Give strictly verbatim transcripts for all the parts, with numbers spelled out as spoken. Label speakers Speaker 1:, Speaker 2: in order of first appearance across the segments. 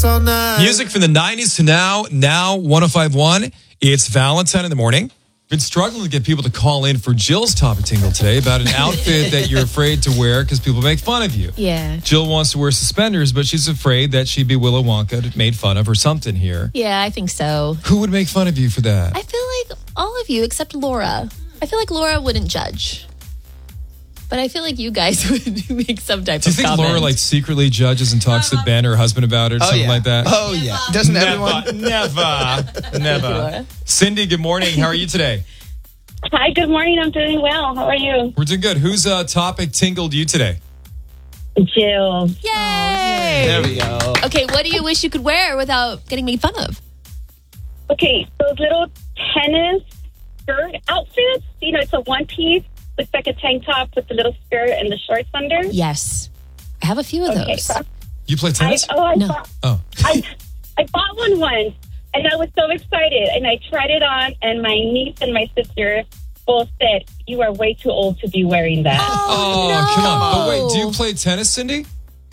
Speaker 1: us all night.
Speaker 2: Music from the nineties to now, now one oh five point one. It's Valentine in the morning. Been struggling to get people to call in for Jill's Topic Tingle today about an outfit that you're afraid to wear because people make fun of you.
Speaker 3: Yeah.
Speaker 2: Jill wants to wear suspenders, but she's afraid that she'd be Willy Wonka made fun of or something here.
Speaker 3: Yeah, I think so.
Speaker 2: Who would make fun of you for that?
Speaker 3: I feel like all of you except Laura. I feel like Laura wouldn't judge. But I feel like you guys would make some type of comment.
Speaker 2: Do you think
Speaker 3: comment.
Speaker 2: Laura like secretly judges and talks to Ben, her husband, about it or
Speaker 4: Oh,
Speaker 2: something
Speaker 4: yeah.
Speaker 2: like that?
Speaker 4: Oh, yeah. Doesn't everyone?
Speaker 2: Never. Never. Never.
Speaker 3: Laura.
Speaker 2: Cindy, good morning. How are you today?
Speaker 5: Hi, good morning. I'm doing well. How are you?
Speaker 2: We're doing good. Whose uh, topic tingled you today?
Speaker 5: Jill.
Speaker 3: Yay!
Speaker 4: There we go.
Speaker 3: Okay, what do you wish you could wear without getting made fun of?
Speaker 5: Okay, those little tennis skirt outfits. You know, it's a one piece. Looks like a tank top with the little skirt and the shorts under.
Speaker 3: Yes. I have a few of
Speaker 5: Okay,
Speaker 3: those.
Speaker 5: so
Speaker 2: You play
Speaker 5: I,
Speaker 2: tennis?
Speaker 5: oh, I,
Speaker 3: No.
Speaker 5: bought,
Speaker 2: Oh.
Speaker 5: I, I bought one once, and I was so excited. And I tried it on, and my niece and my sister both said, "You are way too old to be wearing that."
Speaker 2: Oh,
Speaker 3: no.
Speaker 2: come on. But wait, do you play tennis, Cindy?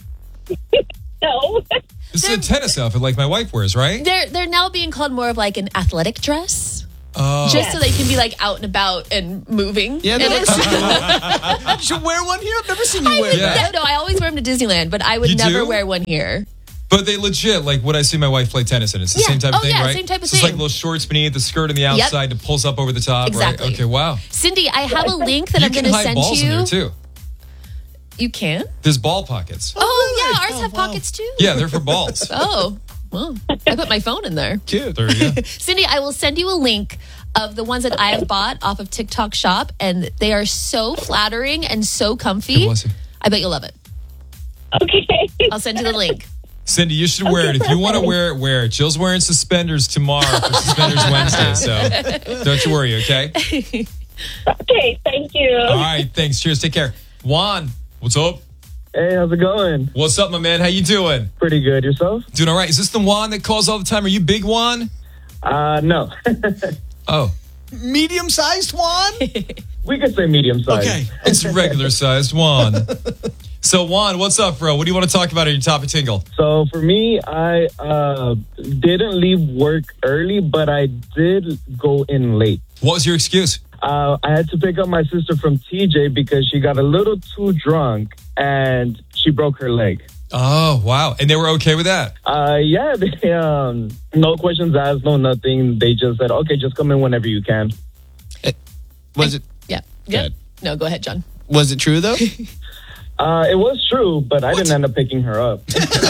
Speaker 5: No.
Speaker 2: This is a tennis outfit like my wife wears, right?
Speaker 3: They're they're now being called more of like an athletic dress.
Speaker 2: Oh.
Speaker 3: Just so they can be like out and about and moving.
Speaker 4: Yeah,
Speaker 3: And
Speaker 4: that
Speaker 3: it's-
Speaker 4: You should wear one here. I've never seen you wear
Speaker 2: Yeah.
Speaker 4: that.
Speaker 3: No, I always wear them to Disneyland, but I would
Speaker 2: You
Speaker 3: never
Speaker 2: do?
Speaker 3: wear one here.
Speaker 2: But they legit, like what I see my wife play tennis in. It's the
Speaker 3: Yeah.
Speaker 2: same type of
Speaker 3: Oh,
Speaker 2: thing,
Speaker 3: yeah,
Speaker 2: right?
Speaker 3: same type of
Speaker 2: so It's like
Speaker 3: thing.
Speaker 2: little shorts beneath, the skirt on the outside that pulls up over the top,
Speaker 3: Exactly.
Speaker 2: right? Okay, wow.
Speaker 3: Cindy, I have a link that
Speaker 2: you
Speaker 3: I'm
Speaker 2: can
Speaker 3: going to
Speaker 2: hide
Speaker 3: send
Speaker 2: balls in
Speaker 3: you.
Speaker 2: there, too.
Speaker 3: You can?
Speaker 2: There's ball pockets.
Speaker 3: Oh, yeah, ours
Speaker 4: Oh,
Speaker 3: have
Speaker 4: wow.
Speaker 3: pockets too.
Speaker 2: Yeah, they're for balls.
Speaker 3: Oh, well, I put my phone in there.
Speaker 4: Cute.
Speaker 2: There you go.
Speaker 3: Cindy, I will send you a link of the ones that I have bought off of TikTok Shop, and they are so flattering and so comfy.
Speaker 2: God bless you.
Speaker 3: I bet you'll love it.
Speaker 5: Okay.
Speaker 3: I'll send you the link.
Speaker 2: Cindy, you should wear it. If you want to wear it, wear it. Jill's wearing suspenders tomorrow for Suspenders Wednesday, so don't you worry, okay?
Speaker 5: Okay, thank you.
Speaker 2: All right, thanks. Cheers. Take care. Juan, what's up?
Speaker 6: Hey, how's it going?
Speaker 2: What's up, my man? How you doing?
Speaker 6: Pretty good. Yourself?
Speaker 2: Doing all right. Is this the Juan that calls all the time? Are you Big Juan?
Speaker 6: Uh, no.
Speaker 2: Oh,
Speaker 4: Medium-sized one?
Speaker 6: We could say medium size.
Speaker 4: Okay.
Speaker 2: it's a regular-sized Juan. So, Juan, what's up, bro? What do you want to talk about in your topic tingle?
Speaker 6: So for me, I uh, didn't leave work early, but I did go in late.
Speaker 2: What was your excuse?
Speaker 6: Uh, I had to pick up my sister from T J because she got a little too drunk and she broke her leg.
Speaker 2: Oh, wow. And they were okay with that?
Speaker 6: Uh, yeah, they, um, no questions asked, no nothing. They just said, okay, just come in whenever you can.
Speaker 4: Was it
Speaker 3: Yeah. Yeah.
Speaker 4: Good.
Speaker 3: No, go ahead, John.
Speaker 4: was it true though?
Speaker 6: Uh, it was true, but I didn't end up picking her up.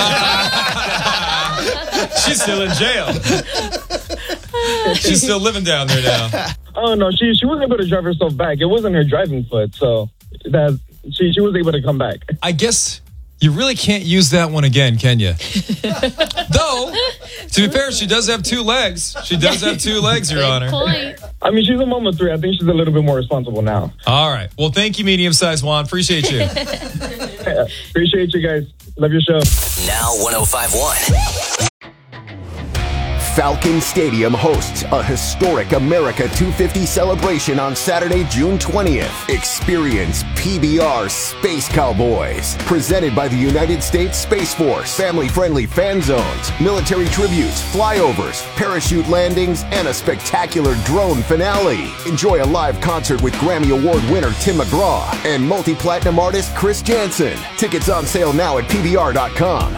Speaker 2: She's still in jail. She's still living down there now.
Speaker 6: Oh, no, she she was able to drive herself back. It wasn't her driving foot, so that she, she was able to come back.
Speaker 2: I guess you really can't use that one again, can you? Though, to be fair, she does have two legs. She does have two legs, Your
Speaker 3: Good
Speaker 2: Honor.
Speaker 3: point.
Speaker 6: I mean, she's a mom of three. I think she's a little bit more responsible now.
Speaker 2: All right. Well, thank you, medium-sized Juan. Appreciate you.
Speaker 6: Appreciate you guys. Love your show.
Speaker 7: Now one oh five point one.
Speaker 8: Falcon Stadium hosts a historic America two fifty celebration on Saturday, June twentieth. Experience P B R Space Cowboys, presented by the United States Space Force. Family-friendly fan zones, military tributes, flyovers, parachute landings, and a spectacular drone finale. Enjoy a live concert with Grammy Award winner Tim McGraw and multi-platinum artist Chris Jansen. Tickets on sale now at P B R dot com.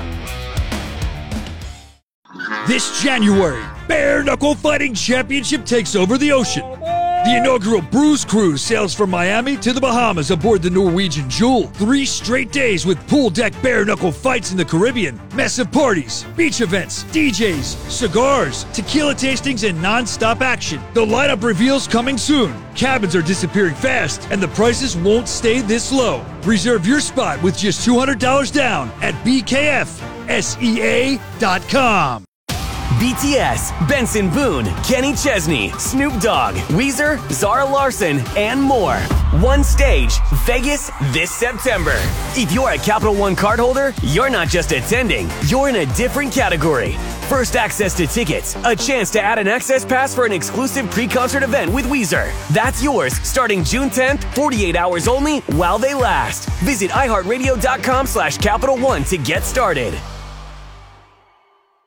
Speaker 9: This January, Bare Knuckle Fighting Championship takes over the ocean. The inaugural Bruise Cruise sails from Miami to the Bahamas aboard the Norwegian Jewel. Three straight days with pool deck bare knuckle fights in the Caribbean, massive parties, beach events, D Js, cigars, tequila tastings, and non-stop action. The lineup reveals coming soon. Cabins are disappearing fast, and the prices won't stay this low. Reserve your spot with just two hundred dollars down at B K F S E A dot com.
Speaker 7: B T S, Benson Boone, Kenny Chesney, Snoop Dogg, Weezer, Zara Larson, and more. One stage, Vegas this September. If you're a Capital One cardholder, you're not just attending, you're in a different category. First access to tickets, a chance to add an access pass for an exclusive pre-concert event with Weezer. That's yours starting June tenth, forty-eight hours only while they last. Visit iHeartRadio.com slash Capital One to get started.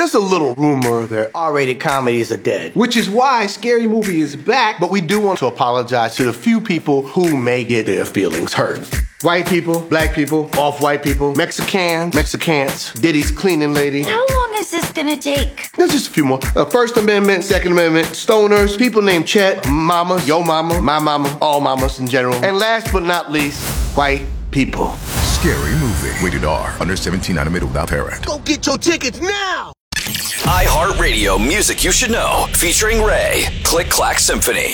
Speaker 1: There's a little rumor that R-rated comedies are dead, which is why Scary Movie is back, but we do want to apologize to the few people who may get their feelings hurt. White people, black people, off-white people, Mexicans, Mexicans, Diddy's cleaning lady.
Speaker 10: How long is this gonna take?
Speaker 1: There's just a few more. Uh, First Amendment, Second Amendment, stoners, people named Chet, mama, yo mama, my mama, all mamas in general. And last but not least, white people.
Speaker 11: Scary Movie. Rated R. Under seventeen, not admitted without parent.
Speaker 1: Go get your tickets now!
Speaker 12: iHeartRadio Music You Should Know, featuring Ray. Click Clack Symphony.